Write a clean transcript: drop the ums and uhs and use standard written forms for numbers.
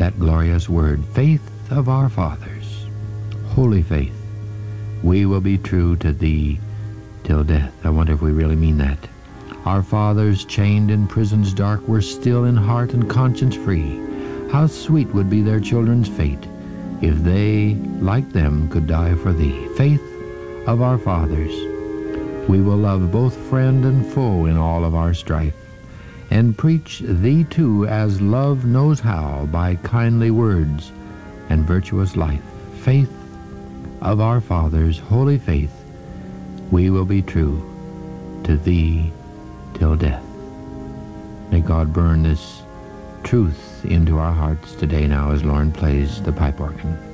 that glorious word, faith of our fathers, holy faith. We will be true to thee till death. I wonder if we really mean that. Our fathers, chained in prisons dark, were still in heart and conscience free. How sweet would be their children's fate if they, like them, could die for thee. Faith of our fathers, we will love both friend and foe in all of our strife, and preach thee too as love knows how, by kindly words and virtuous life. Faith of our fathers, holy faith, we will be true to thee till death. May God burn this truth into our hearts today now as Lauren plays the pipe organ.